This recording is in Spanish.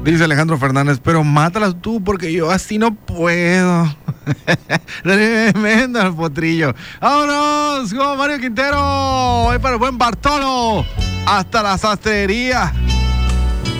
Dice Alejandro Fernández, pero mátalas tú porque yo así no puedo. Tremendo el potrillo. ¡Vámonos con Mario Quintero! Voy para el buen Bartolo. Hasta la sastrería.